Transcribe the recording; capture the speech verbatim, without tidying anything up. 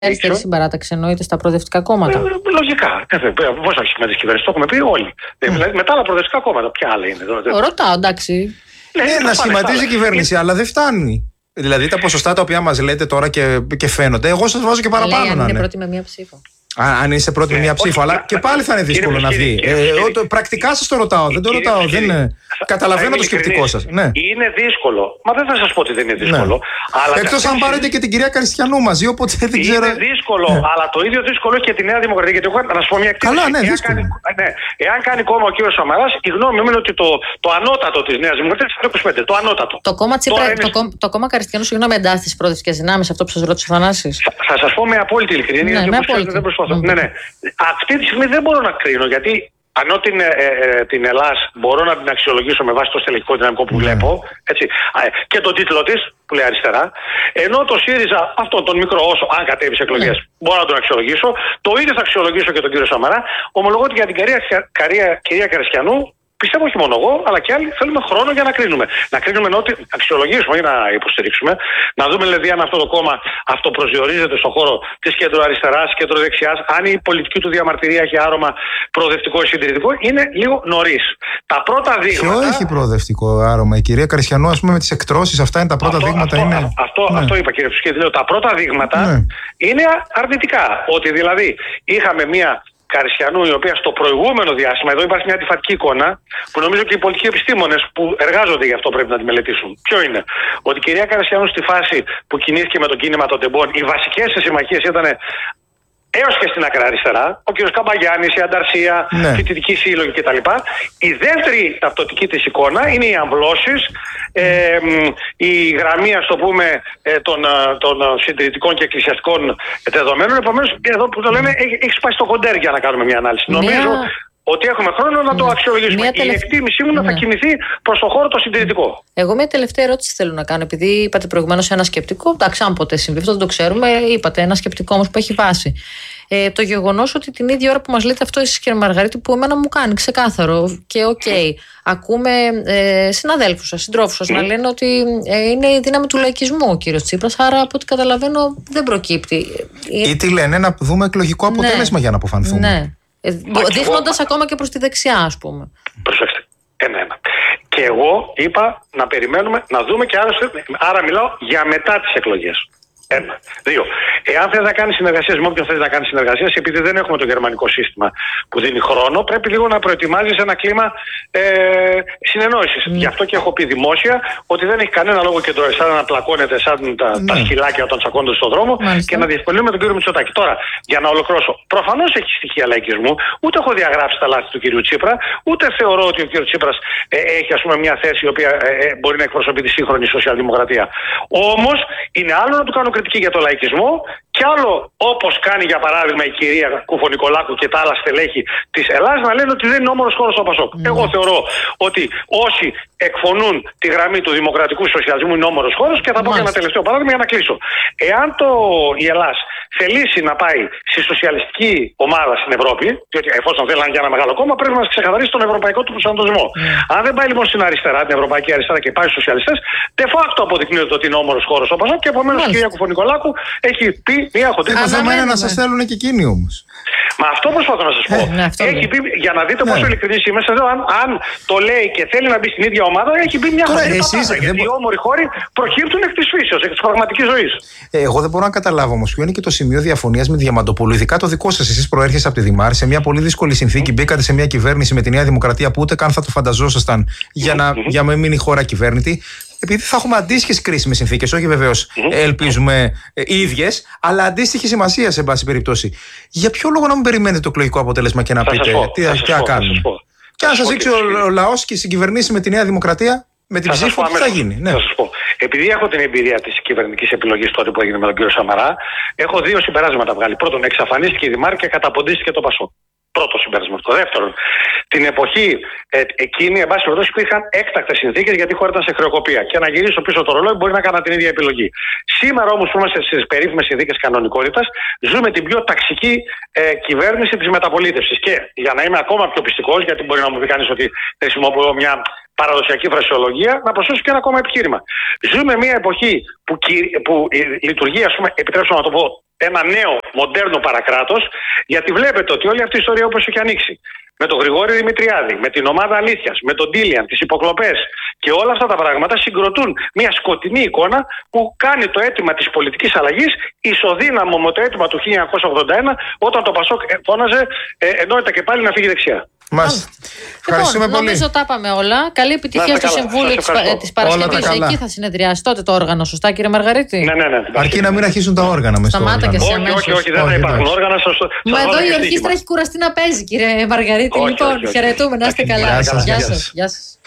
Αριστερή συμπαράταξη εννοείται στα προοδευτικά κόμματα. Ε, λογικά. Πώς θα σχηματίσει κυβέρνηση, το έχουμε πει όλοι. Mm. Δηλαδή, μετά τα προοδευτικά κόμματα, ποια άλλα είναι. Ρωτάω, εντάξει. Ναι, ναι, να σχηματίζει κυβέρνηση, αλλά δεν φτάνει. Δηλαδή τα ποσοστά τα οποία μας λέτε τώρα και, και φαίνονται, εγώ σας βάζω και παραπάνω. Λέει, αν να είναι είναι πρώτη με μία ψήφο. Αν είσαι πρώτη με μία ψήφο, αλλά και πάλι θα είναι δύσκολο να βγει. Πρακτικά σας το ρωτάω, δεν το ρωτάω. Καταλαβαίνω το σκεπτικό σας. Είναι δύσκολο. Μα δεν θα σας πω ότι δεν είναι δύσκολο. Εκτός αν πάρετε και την κυρία Καριστιανού μαζί, οπότε δεν ξέρω. Είναι δύσκολο, αλλά το ίδιο δύσκολο έχει και τη Νέα Δημοκρατία. Γιατί εγώ να σου πω μια εκτίμηση. Καλά, ναι, δύσκολο. Εάν κάνει κόμμα ο κύριος Σαμαράς, η γνώμη μου είναι ότι το ανώτατο της Νέας Δημοκρατίας είναι το είκοσι πέντε. Το ανώτατο. Το κόμμα Καριστιανού, συγγνώμη, εντάσσεται στις προοδευτικές δυνάμεις, αυτό που σας ρώτησε ο Θανάσης. Θα σας πω με απόλυτη ειλικρίνεια. Δεν προσπαθώ. Ναι, ναι. Αυτή τη στιγμή δεν μπορώ να κρίνω, γιατί ενώ την, ε, ε, την Ελλάς μπορώ να την αξιολογήσω με βάση το στελεχικό δυναμικό που βλέπω, έτσι, και τον τίτλο της που λέει αριστερά, ενώ το ΣΥΡΙΖΑ, αυτόν τον μικρό όσο, αν κατέβει σε εκλογές, mm. μπορώ να τον αξιολογήσω, το ίδιο θα αξιολογήσω και τον κύριο Σαμαρά. Ομολογώ ότι για την κυρία, κυρία, κυρία Καριστιανού, πιστεύω όχι μόνο εγώ, αλλά και άλλοι θέλουμε χρόνο για να κρίνουμε. Να κρίνουμε ενώ ότι αξιολογήσουμε ή να υποστηρίξουμε. Να δούμε δηλαδή αν αυτό το κόμμα αυτοπροσδιορίζεται στον χώρο της κεντροαριστεράς, κεντροδεξιάς, αν η πολιτική του διαμαρτυρία έχει άρωμα προοδευτικό ή συντηρητικό. Είναι λίγο νωρίς. Τα πρώτα δείγματα. Ποιο έχει προοδευτικό άρωμα, η κυρία Καριστιανού, ας πούμε, με τις εκτρώσεις, αυτά είναι τα πρώτα αυτό, δείγματα. Αυτό, είναι... αυτό, ναι. αυτό είπα κύριε Ψυχίδη. Λέω τα πρώτα δείγματα ναι. είναι αρνητικά. Ότι δηλαδή είχαμε μία Καριστιανού, η οποία στο προηγούμενο διάστημα, εδώ υπάρχει μια αντιφατική εικόνα, που νομίζω και οι πολιτικοί επιστήμονες που εργάζονται γι' αυτό πρέπει να τη μελετήσουν. Ποιο είναι? Ότι η κυρία Καριστιανού στη φάση που κινήθηκε με το κίνημα των τεμπών, οι βασικές συμμαχίες ήταν έως και στην ακραριστερά, ο κ. Καμπαγιάννης, η Ανταρσία, ναι. φοιτητική σύλλογη κτλ. Η δεύτερη ταυτοτική της εικόνα είναι οι αμβλώσεις, ε, η γραμμή, ας το πούμε, ε, των, των συντηρητικών και εκκλησιαστικών δεδομένων. Επομένως, εδώ που το λέμε, έχει, έχει σπάσει το κοντέρ για να κάνουμε μια ανάλυση. Μια... Νομίζω ότι έχουμε χρόνο να το αξιολογήσουμε. Η τελευ... εκτίμησή μου ναι. να θα κινηθεί προς το χώρο το συντηρητικό. Εγώ μια τελευταία ερώτηση θέλω να κάνω. Επειδή είπατε προηγουμένως ένα σκεπτικό, εντάξει, αν ποτέ συμβεί, αυτό δεν το ξέρουμε, είπατε ένα σκεπτικό όμως που έχει βάση. Ε, το γεγονός ότι την ίδια ώρα που μας λέτε αυτό εσείς, κύριε Μαργαρίτη, που εμένα μου κάνει ξεκάθαρο και οκ, okay, ακούμε ε, συναδέλφους σας, συντρόφους σας mm. να λένε ότι ε, είναι η δύναμη του λαϊκισμού ο κύριος Τσίπρας, άρα από ό,τι καταλαβαίνω δεν προκύπτει. Ή τι λένε, να δούμε εκλογικό αποτέλεσμα ναι. για να αποφανθούμε. Ναι. Ε, δείχνοντας εγώ... ακόμα και προς τη δεξιά, ας πούμε. Προσέξτε, ένα-ένα. Και εγώ είπα να περιμένουμε, να δούμε και άρα, άρα μιλάω για μετά τις εκλογές. Ένα. Δύο. Εάν θες να κάνεις συνεργασίες με όποιον θες να κάνεις συνεργασίες, επειδή δεν έχουμε το γερμανικό σύστημα που δίνει χρόνο, πρέπει λίγο να προετοιμάζεις ένα κλίμα ε, συνεννόησης. Mm. Γι' αυτό και έχω πει δημόσια ότι δεν έχει κανένα λόγο κεντροαριστερά να πλακώνεται σαν τα, mm. τα σκυλάκια όταν τσακώνονται στον δρόμο mm. και να διευκολύνουμε τον κύριο Μητσοτάκη. Τώρα, για να ολοκληρώσω, προφανώς έχει στοιχεία λαϊκισμού, ούτε έχω διαγράψει τα λάθη του κύριου Τσίπρα, ούτε θεωρώ ότι ο κύριος Τσίπρας ε, έχει ας πούμε μια θέση η οποία ε, ε, μπορεί να εκπροσωπεί τη σύγχρονη σοσιαλδημοκρατία. Όμως, είναι άλλο να του κάνω κριτική για το λαϊκισμό και άλλο όπως κάνει για παράδειγμα η κυρία Κουφο-Νικολάκου και τα άλλα στελέχη της Ελλάδας να λένε ότι δεν είναι όμορος χώρος ο Πασόκ. Mm. Εγώ θεωρώ ότι όσοι εκφωνούν τη γραμμή του δημοκρατικού σοσιαλισμού είναι όμορος χώρος και θα πω και ένα τελευταίο παράδειγμα για να κλείσω. Εάν το, η Ελλάδα θελήσει να πάει στη σοσιαλιστική ομάδα στην Ευρώπη, διότι εφόσον θέλει να είναι για ένα μεγάλο κόμμα, πρέπει να ξεκαθαρίσει τον ευρωπαϊκό του προσανατολισμό. Mm. Αν δεν πάει λοιπόν στην αριστερά, την ευρωπαϊκή αριστερά και πάει στους σοσιαλιστές, de facto αποδεικνύεται ότι είναι όμορος χώρος ο Πασόκ και επομένως η κυρία Κουφο-Νικολάκου έχει πει μια χοντρή. Το θέμα είναι να σας θέλουν και εκείνοι όμως. Μα αυτό προσπαθώ να σας πω. Ε, ναι, έχει πει, για να δείτε ναι. πόσο ειλικρινής είμαι, εδώ, αν, αν το λέει και θέλει να μπει στην ίδια ομάδα, έχει πει μια χοντρή πατάτα. Γιατί δεν... οι όμοροι χώροι προκύπτουν εκ της φύσεως, εκ της πραγματικής ζωής. Ε, εγώ δεν μπορώ να καταλάβω όμως ποιο είναι και το σημείο διαφωνίας με τη Διαμαντοπούλου. Ειδικά το δικό σας. Εσείς προέρχεστε από τη Δημάρ, σε μια πολύ δύσκολη συνθήκη. Mm. Μπήκατε σε μια κυβέρνηση με τη Νέα Δημοκρατία που ούτε καν θα το φανταζόσασταν για να, mm-hmm. για να μείνει η χώρα κυβέρνητη. Επειδή θα έχουμε αντίστοιχες κρίσιμες συνθήκες, όχι βεβαίως mm-hmm. ελπίζουμε ε, ίδιες, αλλά αντίστοιχη σημασία σε πάση περιπτώσει. Για ποιο λόγο να μην περιμένετε το εκλογικό αποτέλεσμα και να θα πείτε πω, τι θα, θα κάνουμε? Και αν σας δείξει ο, ο λαός και συγκυβερνήσει με τη Νέα Δημοκρατία, με την ψήφο, τι θα γίνει? Ναι. Θα σας πω. Επειδή έχω την εμπειρία της κυβερνητικής επιλογής τότε που έγινε με τον κύριο Σαμαρά, έχω δύο συμπεράσματα βγάλει. Πρώτον, εξαφανίστηκε η Δημάρ και καταποντίστηκε το Πασόκ. Πρώτο συμπέρασμα. Το δεύτερον, την εποχή ε, εκείνη, εν πάση περιπτώσει, υπήρχαν έκτακτες συνθήκες γιατί η χώρα ήταν σε χρεοκοπία. Και να γυρίσω πίσω το ρολόι μπορεί να κάνω την ίδια επιλογή. Σήμερα όμως που είμαστε στις περίφημες συνθήκες κανονικότητας, ζούμε την πιο ταξική ε, κυβέρνηση της μεταπολίτευσης. Και για να είμαι ακόμα πιο πιστικός, γιατί μπορεί να μου πει κανείς ότι χρησιμοποιώ μια παραδοσιακή φρασιολογία, να προσθέσω και ένα ακόμα επιχείρημα. Ζούμε μια εποχή που, που λειτουργεί, ας πούμε, επιτρέψτε να το πω ένα νέο μοντέρνο παρακράτος, γιατί βλέπετε ότι όλη αυτή η ιστορία, όπως έχει ανοίξει, με τον Γρηγόρη Δημητριάδη, με την ομάδα Αλήθειας, με τον Ντίλιαν, τις υποκλοπές και όλα αυτά τα πράγματα συγκροτούν μια σκοτεινή εικόνα που κάνει το αίτημα της πολιτικής αλλαγής ισοδύναμο με το αίτημα του χίλια εννιακόσια ογδόντα ένα, όταν το Πασόκ φώναζε ε, ενότητα και πάλι να φύγει δεξιά. Μάλιστα. Ευχαριστούμε λοιπόν, πολύ. Νομίζω τα είπαμε όλα. Καλή επιτυχία στο Συμβούλιο της Παρασκευής. Εκεί θα συνεδριάσει τότε το όργανο, σωστά κύριε Μαργαρίτη? Ναι, ναι, ναι. Αρκεί να μην αρχίσουν τα όργανα μες στο Σταμάτα όργανο. και Όχι, αμέσως. όχι, όχι, δεν θα Όχι, υπάρχουν εντάξει. όργανα. Σας, Μα σας εδώ δώσω η και ορχήστρα στοίχημα. έχει κουραστεί να παίζει, κύριε Μαργαρίτη. Όχι, Λοιπόν, όχι, όχι. χαιρετούμε, να είστε καλά. Γεια σας, Γεια γεια σας. σας. Γεια σας.